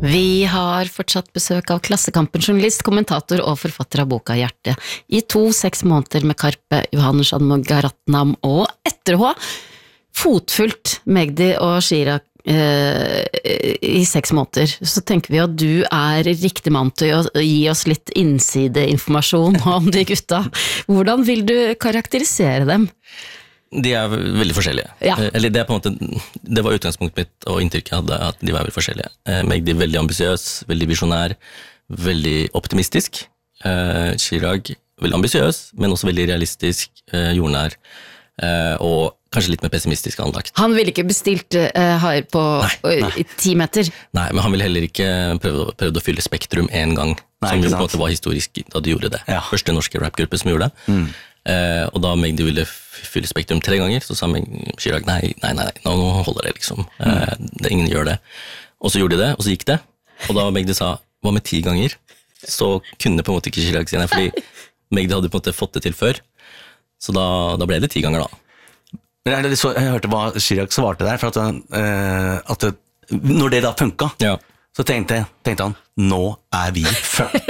Vi har fortsatt besøk av Klassekampen journalist, kommentator og forfatter av boka Hjerte i 6 måneder med Karpe, Johannes Shanmugaratnam og Etterhå. Fotfulgt Magdi og Chirag i 6 måneder. Så tenker vi at du riktig mann til å gi oss litt innsideinformasjon om de gutta. Hvordan vil du karakterisere dem? De veldig forskjellige. Ja. Eller det på en måte, det var utgangspunktet mitt og inntrykket jeg hadde, at de var veldig forskjellige. Magdi veldig ambisiøs, veldig visionær, veldig optimistisk. Chirag veldig ambisiøs, men også veldig realistisk, jordnær, og kanskje litt mer pessimistisk anlagt. Han ville ikke bestilt her på 10 meter. Nei, men han ville heller ikke prøvd å fylle Spektrum en gang, som jo på en måte var historisk da de gjorde det. Ja. Første norske rapgruppe som gjorde det. Og da Magdi ville fylle Spektrum 3 ganger, så sa Chirag nei, nå holder det liksom. Ingen gjør det. Og så gjorde de det, og så gikk det. Og da Magdi sa, hva med 10 ganger? Så kunne på en måte ikke Chirag si nei, fordi Magdi hadde på en måte fått det til før. Så da ble det 10 ganger da. Men jeg hørte hva Chirag svarte der, for at når det da funket, ja. Så tenkte han, nå vi født.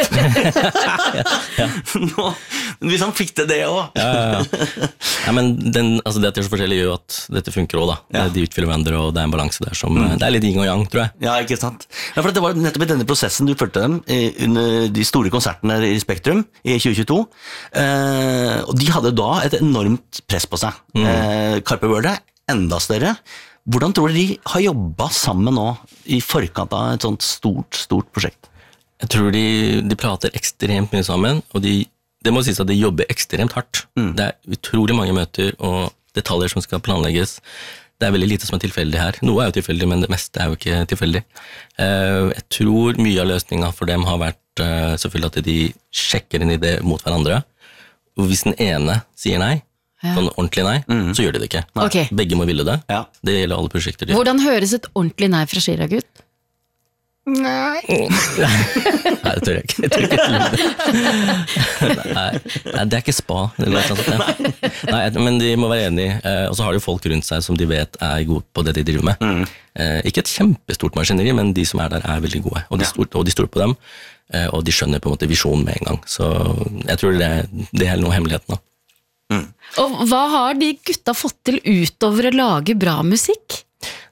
Hvis han fikk det også. Ja, men det at det er så forskjellig gjør at dette funker også da. De utfyller hverandre, og det en balanse der som, det litt yin og yang, tror jeg. Ja, ikke sant. Ja, for det var nettopp i denne prosessen du følte dem under de store konsertene i Spektrum i 2022, og de hadde da et enormt press på seg. Karpe World enda større. Hvordan tror du de har jobbet sammen nå i forkant av et sånt stort prosjekt? Jeg tror de prater ekstremt mye sammen, og det må sies at de jobber ekstremt hardt. Det utrolig mange møter og detaljer som skal planlegges. Det veldig lite som tilfeldig her. Noe jo tilfeldig, men det meste jo ikke tilfeldig. Jeg tror mye av løsningen for dem har vært selvfølgelig at de sjekker en idé mot hverandre, og hvis den ene sier nei, sånn ordentlig nei, så gjør de det ikke. Okay. Begge må ville det. Ja. Det gjelder alle prosjekter. Hvordan høres et ordentlig nei fra Chirag ut? Nei. Nei, det tør jeg ikke. Nei, det ikke spa. Nei, men de må være enige. Og så har de folk rundt seg som de vet gode på det de driver med. Ikke et kjempestort maskineri, men de som der veldig gode. Og de stoler på dem, og de skjønner på en måte visjonen med en gang. Så jeg tror det noe hemmeligheten da. Og hva har de gutta fått til utover å lage bra musikk?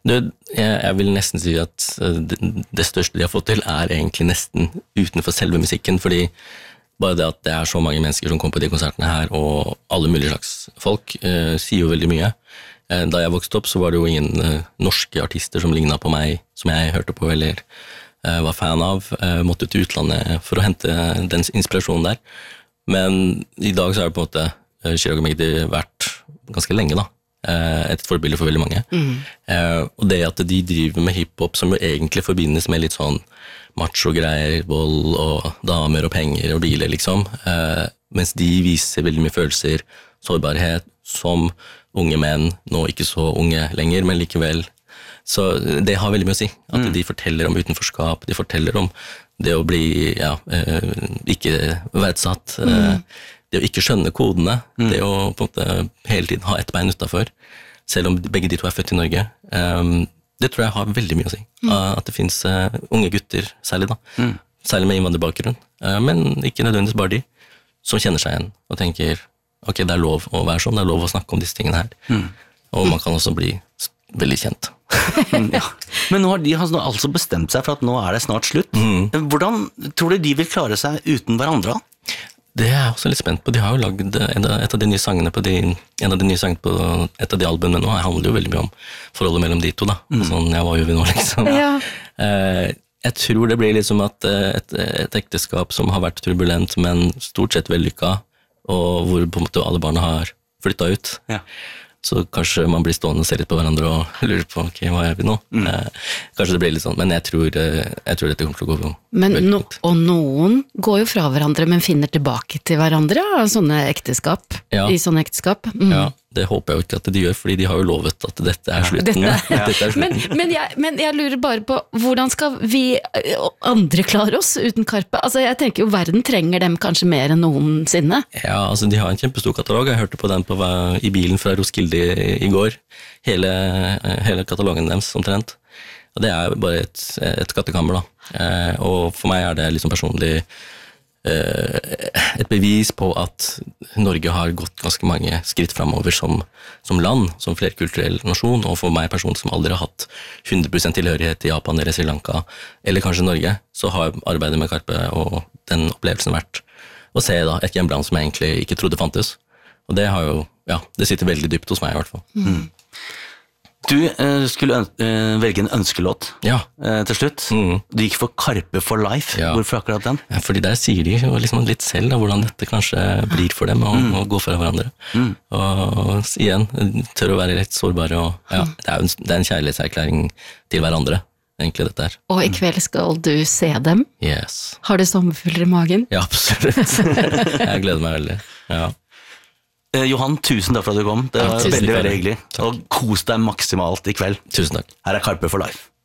Jeg vil nesten si at det største de har fått til egentlig nesten utenfor selve musikken, fordi bare det at det så mange mennesker som kom på de konsertene her, og alle mulige slags folk, sier jo veldig mye. Da jeg vokste opp så var det jo ingen norske artister som lignet på meg, som jeg hørte på eller var fan av, måtte til utlandet for å hente den inspirasjonen der. Men i dag så det på en måte Chirag og Magdi vært ganske lenge da, et forbilde for veldig mange. Og det at de driver med hiphop som jo egentlig forbindes med litt sånn macho-greier, vold og damer og penger og biler liksom, mens de viser veldig mye følelser, sårbarhet som unge menn, nå ikke så unge lenger, men likevel. Så det har veldig mye å si, at de forteller om utenforskap, de forteller om det å bli ikke verdsatt, det å ikke skjønne kodene, det å på en måte hele tiden ha et bein utenfor, selv om begge de to født i Norge, det tror jeg har veldig mye å si. At det finnes unge gutter, særlig da, særlig med innvandrerbakgrunn, men ikke nødvendigvis bare de, som kjenner seg igjen og tenker, ok, det lov å være sånn, det lov å snakke om disse tingene her, og man kan også bli veldig kjent. Ja. Men nå har de altså bestemt seg for at nå det snart slutt. Hvordan tror du de vil klare seg uten hverandre? Det jeg også litt spent på. De har jo laget et av de nye sangene på et av de albumene nå, handler jo veldig mye om forholdet mellom de to da. Sånn, hva gjør vi nå liksom? Ja. Jeg tror det blir liksom at et ekteskap som har vært turbulent, men stort sett vellykket, og hvor på en måte alle barna har flyttet ut. Ja. Så kanskje man blir stående og se litt på hverandre og lurer på, ok, hva gjør vi nå? Kanskje det blir litt sånn, men jeg tror dette kommer til å gå og noen går jo fra hverandre, men finner tilbake til hverandre sånne ekteskap, i sånne ekteskap. Ja, det håper jeg jo ikke at de gjør, fordi de har jo lovet at dette slutten. Dette slutten. Men jeg lurer bare på, hvordan skal vi andre klare oss uten Karpe? Altså, jeg tenker jo, verden trenger dem kanskje mer enn noensinne. Ja, altså, de har en kjempestor katalog. Jeg hørte på den i bilen fra Roskilde i går. Hele katalogen deres omtrent. Og det er bare et skattekammer, da. Og for meg er det liksom personlig et bevis på at Norge har gått ganske mange skritt fremover som land, som flerkulturell nasjon, og for meg personlig som aldri har hatt 100% tilhørighet til Japan eller Sri Lanka, eller kanskje Norge, så har arbeidet med Karpe og den opplevelsen vært å se da, et hjemland som jeg egentlig ikke trodde fantes. Og det har jo, det sitter veldig dypt hos meg i hvert fall. Du skulle velge en ønskelåt til slutt. Du gikk for Karpe for Life. Hvorfor akkurat den? Ja, fordi der sier de jo liksom litt selv da, hvordan dette kanskje blir for dem å gå fra hverandre. Og igjen, tør å være litt sårbare. Og, det er en kjærlighetserklæring til hverandre, egentlig dette her. Og i kveld skal du se dem. Yes. Har du sommerfugler i magen? Ja, absolutt. Jeg gleder meg veldig. Ja. Johan, tusen takk for at du kom. Det var veldig hyggelig. Takk. Og kos deg maksimalt i kveld. Tusen takk. Her er Karpe for Life.